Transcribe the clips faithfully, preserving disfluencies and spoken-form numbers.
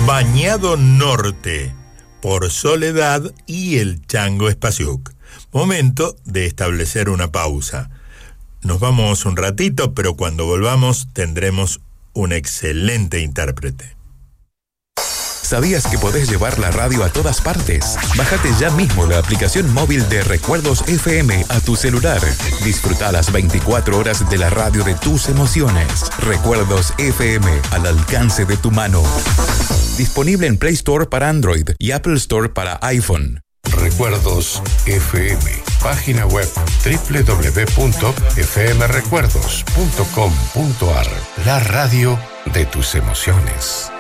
Bañado Norte, por Soledad y el Chango Espasiuk. Momento de establecer una pausa. Nos vamos un ratito, pero cuando volvamos tendremos un excelente intérprete. ¿Sabías que podés llevar la radio a todas partes? Bájate ya mismo la aplicación móvil de Recuerdos F M a tu celular. Disfruta las veinticuatro horas de la radio de tus emociones. Recuerdos F M, al alcance de tu mano. Disponible en Play Store para Android y Apple Store para iPhone. Recuerdos F M. Página web doble u doble u doble u punto f m recuerdos punto com punto a r. La radio de tus emociones.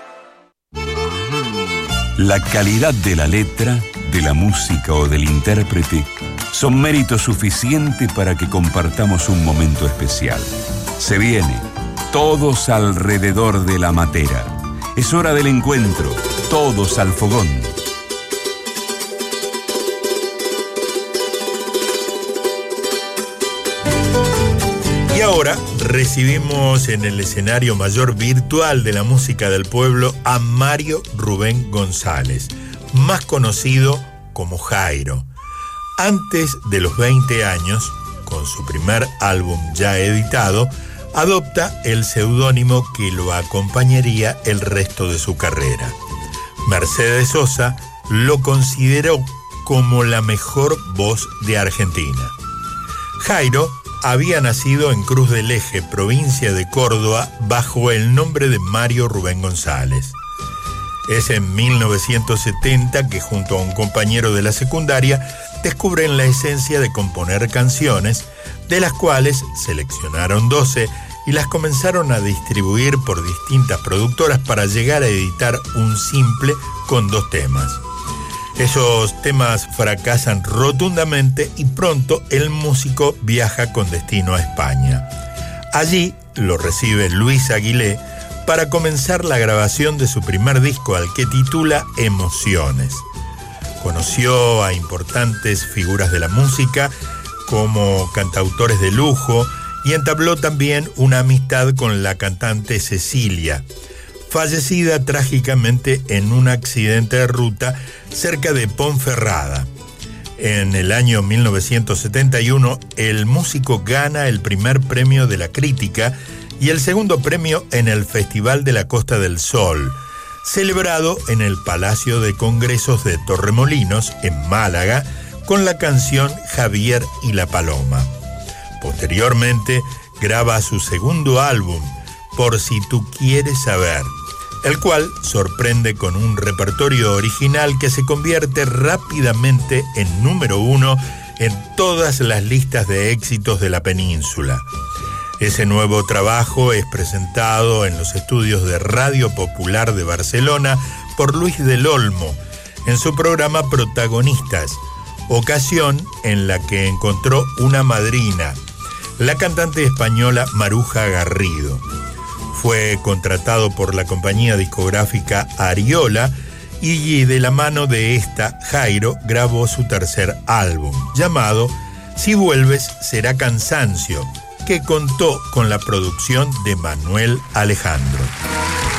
La calidad de la letra, de la música o del intérprete son mérito suficiente para que compartamos un momento especial. Se viene, todos alrededor de la matera. Es hora del encuentro, todos al fogón. Y ahora recibimos en el escenario mayor virtual de la música del pueblo a Mario Rubén González, más conocido como Jairo. Antes de los veinte años, con su primer álbum ya editado, adopta el seudónimo que lo acompañaría el resto de su carrera. Mercedes Sosa lo consideró como la mejor voz de Argentina. Jairo había nacido en Cruz del Eje, provincia de Córdoba, bajo el nombre de Mario Rubén González. Es en mil novecientos setenta que junto a un compañero de la secundaria descubren la esencia de componer canciones, de las cuales seleccionaron doce y las comenzaron a distribuir por distintas productoras para llegar a editar un simple con dos temas. Esos temas fracasan rotundamente y pronto el músico viaja con destino a España. Allí lo recibe Luis Aguilé para comenzar la grabación de su primer disco, al que titula Emociones. Conoció a importantes figuras de la música como cantautores de lujo y entabló también una amistad con la cantante Cecilia, fallecida trágicamente en un accidente de ruta cerca de Ponferrada. En el año mil novecientos setenta y uno, el músico gana el primer premio de la crítica y el segundo premio en el Festival de la Costa del Sol, celebrado en el Palacio de Congresos de Torremolinos, en Málaga, con la canción Javier y la Paloma. Posteriormente, graba su segundo álbum, Por si tú quieres saber, el cual sorprende con un repertorio original que se convierte rápidamente en número uno en todas las listas de éxitos de la península. Ese nuevo trabajo es presentado en los estudios de Radio Popular de Barcelona por Luis del Olmo, en su programa Protagonistas, ocasión en la que encontró una madrina, la cantante española Maruja Garrido. Fue contratado por la compañía discográfica Ariola y de la mano de esta, Jairo grabó su tercer álbum, llamado Si vuelves será cansancio, que contó con la producción de Manuel Alejandro.